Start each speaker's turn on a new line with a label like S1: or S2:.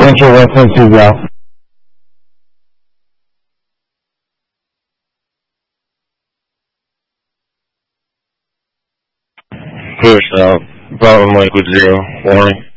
S1: Central Westland 20.
S2: Push out. Bottom liquid 0. Warning.